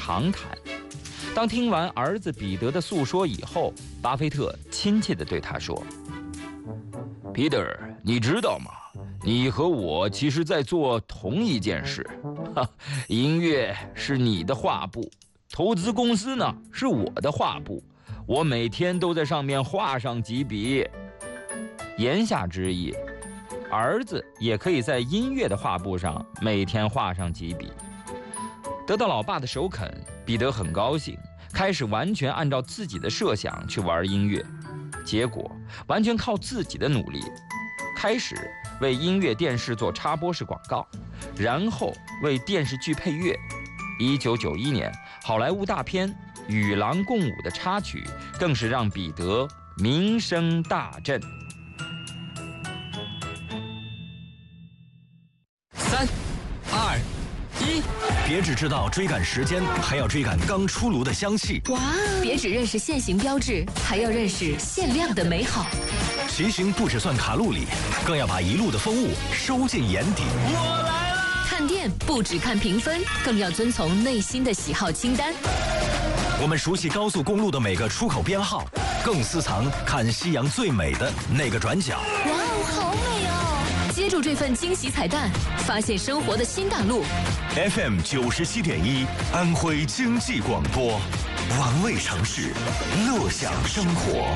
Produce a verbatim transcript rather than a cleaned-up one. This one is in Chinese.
长谈。当听完儿子彼得的诉说以后，巴菲特亲切地对他说：“彼得，你知道吗？你和我其实在做同一件事。哈，音乐是你的画布，投资公司呢是我的画布，我每天都在上面画上几笔。”言下之意，儿子也可以在音乐的画布上每天画上几笔。得到老爸的首肯，彼得很高兴，开始完全按照自己的设想去玩音乐。结果完全靠自己的努力，开始为音乐电视做插播式广告，然后为电视剧配乐。一九九一年，好莱坞大片《与狼共舞》的插曲更是让彼得名声大振。 三、二、一，别只知道追赶时间，还要追赶刚出炉的香气。 哇！别只认识现行标志，还要认识限量的美好。 骑行不只算卡路里，更要把一路的风物收进眼底。 我来了！看店不只看评分，更要遵从内心的喜好清单。 我们熟悉高速公路的每个出口编号，更私藏看夕阳最美的那个转角。 哇哦，好美哦！接住这份惊喜彩蛋，发现生活的新大陆。 F M 九十七点一，安徽经济广播，玩味城市，乐享生活。